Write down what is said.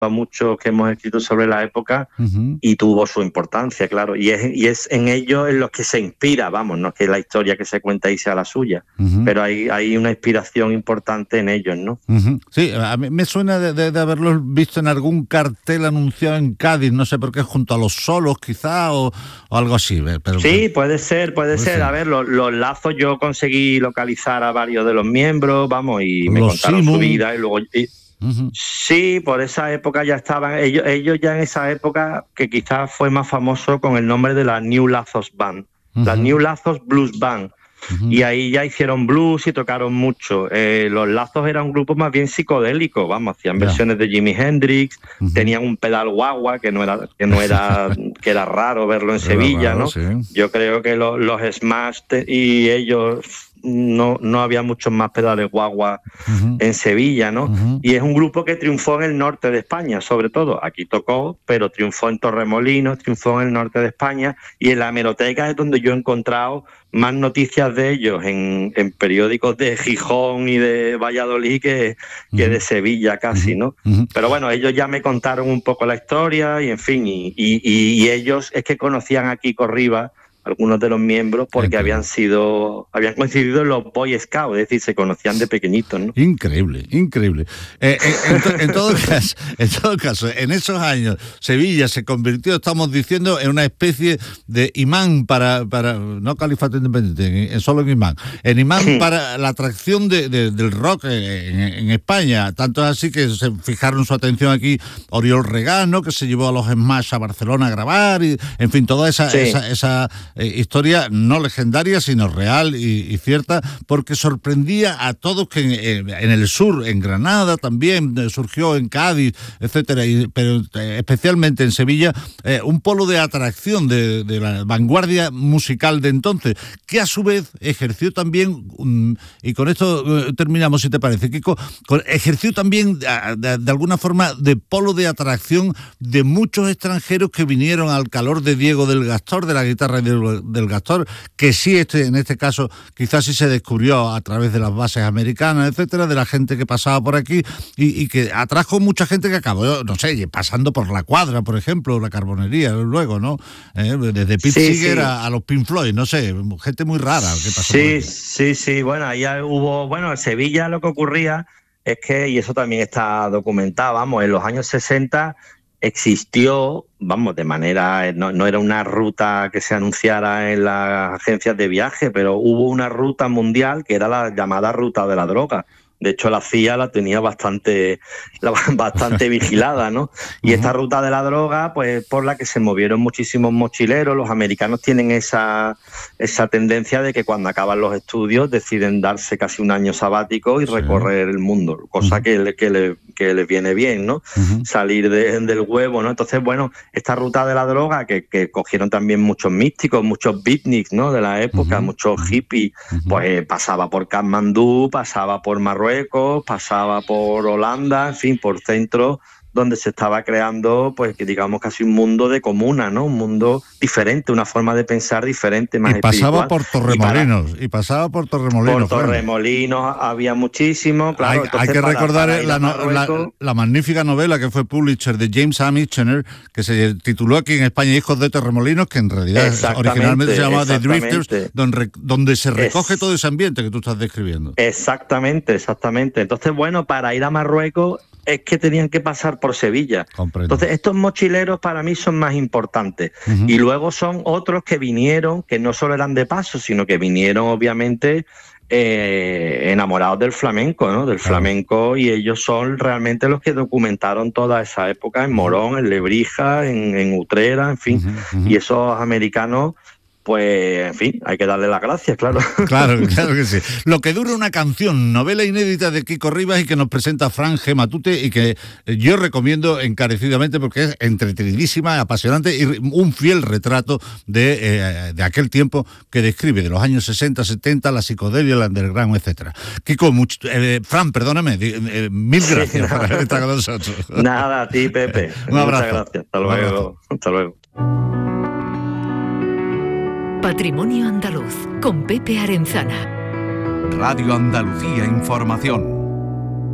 a muchos que hemos escrito sobre la época y tuvo su importancia, claro. Y es en ellos en los que se inspira, vamos, no es que la historia que se cuenta ahí sea la suya, pero hay una inspiración importante en ellos, ¿no? Sí, a mí me suena de haberlos visto en algún cartel anunciado en Cádiz, no sé por qué, junto a Los Solos quizá o algo así. Pero, sí, puede ser. A ver, los lazos, yo conseguí localizar a varios de los miembros, vamos, y me contaron su vida y luego... Sí, por esa época ya estaban, ellos ya en esa época, que quizás fue más famoso con el nombre de la New Lazos Band, la New Lazos Blues Band, y ahí ya hicieron blues y tocaron mucho. Los Lazos era un grupo más bien psicodélico, vamos, hacían versiones de Jimi Hendrix, tenían un pedal guagua que era raro verlo en Sevilla, ¿no? Sí. Yo creo que los Smash y ellos... No había muchos más pedales guagua en Sevilla, ¿no? Y es un grupo que triunfó en el norte de España, sobre todo. Aquí tocó, pero triunfó en Torremolinos, triunfó en el norte de España, y en la hemeroteca es donde yo he encontrado más noticias de ellos en periódicos de Gijón y de Valladolid que de Sevilla casi, ¿no? Pero bueno, ellos ya me contaron un poco la historia y en fin, y ellos es que conocían a Quico Rivas, algunos de los miembros, porque habían coincidido en los Boy Scouts, es decir, se conocían de pequeñitos, ¿no? Increíble. En todo caso, en esos años, Sevilla se convirtió, estamos diciendo, en una especie de imán para no califato independiente, solo en imán para la atracción del rock en España. Tanto es así que se fijaron su atención aquí Oriol Regano, que se llevó a los Smash a Barcelona a grabar, y en fin, toda esa historia no legendaria, sino real y cierta, porque sorprendía a todos que en el sur, en Granada también, surgió en Cádiz, etcétera, pero especialmente en Sevilla, un polo de atracción de la vanguardia musical de entonces, que a su vez ejerció también, y con esto terminamos si te parece, Quico, ejerció también de alguna forma de polo de atracción de muchos extranjeros que vinieron al calor de Diego del Gastor, de la guitarra del Gastor, que sí, en este caso quizás sí se descubrió a través de las bases americanas, etcétera, de la gente que pasaba por aquí y que atrajo mucha gente que acabó, no sé, pasando por La Cuadra, por ejemplo, la Carbonería, luego, ¿no? Desde Pete Seeger a los Pink Floyd, no sé, gente muy rara que pasó por aquí. Sí, bueno, ahí en Sevilla lo que ocurría es que, y eso también está documentado, vamos, en los años 60 existió, vamos, de manera, no era una ruta que se anunciara en las agencias de viaje, pero hubo una ruta mundial que era la llamada ruta de la droga. De hecho, la CIA la tenía bastante vigilada, ¿no? Y esta ruta de la droga, pues por la que se movieron muchísimos mochileros. Los americanos tienen esa tendencia de que cuando acaban los estudios deciden darse casi un año sabático y recorrer el mundo, cosa que les viene bien, ¿no? Salir del huevo, ¿no? Entonces, bueno, esta ruta de la droga que cogieron también muchos místicos, muchos beatniks, ¿no? De la época, muchos hippies, pues pasaba por Katmandú, pasaba por Marruecos, pasaba por Holanda, en fin, por centro, donde se estaba creando, pues, que digamos casi un mundo de comuna, ¿no? Un mundo diferente, una forma de pensar diferente, más espiritual. Pasaba por Torremolinos. Por Torremolinos había muchísimo, claro. Hay que recordar la magnífica novela que fue Pulitzer de James A. Michener, que se tituló aquí en España Hijos de Torremolinos, que en realidad originalmente se llamaba The Drifters, donde se recoge todo ese ambiente que tú estás describiendo. Exactamente. Entonces, bueno, para ir a Marruecos es que tenían que pasar por Sevilla. Comprendo. Entonces, estos mochileros para mí son más importantes. Y luego son otros que vinieron, que no solo eran de paso, sino que vinieron, obviamente, enamorados del flamenco, ¿no? Del flamenco, y ellos son realmente los que documentaron toda esa época en Morón, en Lebrija, en Utrera, en fin. Y esos americanos, pues, en fin, hay que darle las gracias, claro. Claro que sí. Lo que dura una canción, novela inédita de Quico Rivas y que nos presenta Fran G. Matute y que yo recomiendo encarecidamente porque es entretenidísima, apasionante y un fiel retrato de aquel tiempo que describe, de los años 60, 70, la psicodelia, el underground, etcétera. Quico, Fran, perdóname, mil gracias por estar con nosotros. Nada, a ti, Pepe. Un abrazo. Muchas gracias. Hasta luego. Patrimonio Andaluz, con Pepe Arenzana. Radio Andalucía Información.